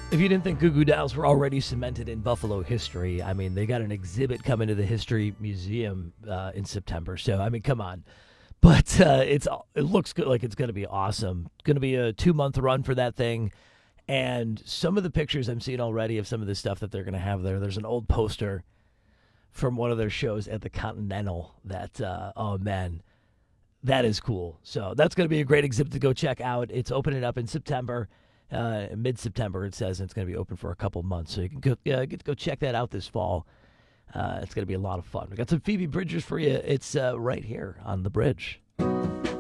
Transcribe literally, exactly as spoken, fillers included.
If you didn't think Goo Goo Dolls were already cemented in Buffalo history, I mean, they got an exhibit coming to the History Museum uh, in September. So, I mean, come on. But uh, it's it looks good, like it's going to be awesome. Going to be a two-month run for that thing. And some of the pictures I'm seeing already of some of the stuff that they're going to have there, there's an old poster from one of their shows at the Continental that, uh, oh, man, that is cool. So that's going to be a great exhibit to go check out. It's opening up in September. Uh, mid-September, it says, and it's going to be open for a couple months. So you can go, uh, get to go check that out this fall. Uh, it's going to be a lot of fun. We got some Phoebe Bridgers for you. It's uh, right here on The Bridge.